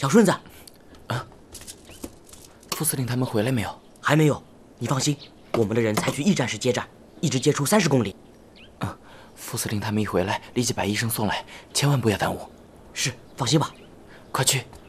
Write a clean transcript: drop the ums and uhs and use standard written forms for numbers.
小顺子， 副司令他们回来没有？ 还没有。你放心，我们的人采取驿站式接站，一直接出30公里。 副司令他们一回来，立即把医生送来，千万不要耽误。 是，放心吧。 快去。